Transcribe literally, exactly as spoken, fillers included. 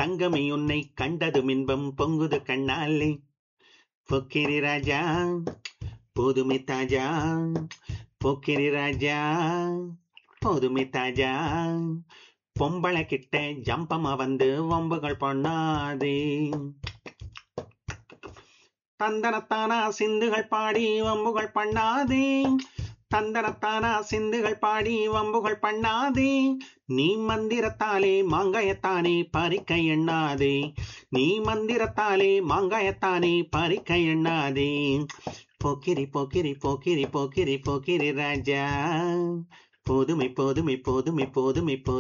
தங்கமே உன்னை கண்டதும் இன்பம் பொங்குது கண்ணாலே. பொக்கிரி ராஜா போதுமே தாஜா, பொக்கிரி ராஜா போதுமே தாஜா. பொம்பளை கிட்ட ஜம்பமா வந்து வம்புகள் பண்ணாதே. தந்தனத்தானா சிந்துகள் பாடி வம்புகள் பண்ணாதே. தந்தனத்தானா சிந்துகள் பாடி வம்புகள் பண்ணாதே. நீ மந்திரத்தாலே மாங்காயத்தானே பறிக்க எண்ணாதே. நீ மந்திரத்தாலே மாங்காயத்தானே பறிக்க எண்ணாதே. போக்கிரி போக்கிரி போக்கிரி போக்கிரி போக்கிரி ராஜா. போதுமை போதுமை போதுமை போதுமை போதுமை